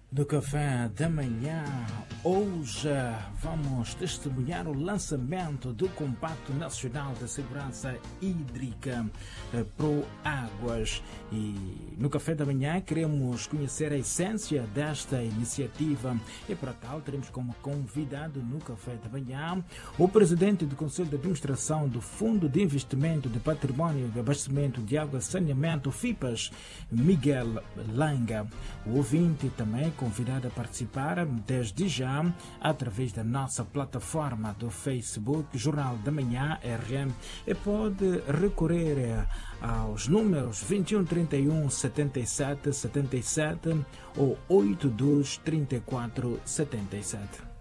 Do café da manhã, hoje vamos testemunhar o lançamento do Compacto Nacional de Segurança Hídrica Proáguas. E no café da manhã queremos conhecer a essência desta iniciativa e para tal teremos como convidado no café da manhã o presidente do Conselho de Administração do Fundo de Investimento de Património de Abastecimento de Água e Saneamento, FIPAS, Miguel Langa. O ouvinte também convidado a participar desde já através da nossa plataforma do Facebook Jornal da Manhã RM e pode recorrer aos números 21 31 77 77 ou 82 34 77.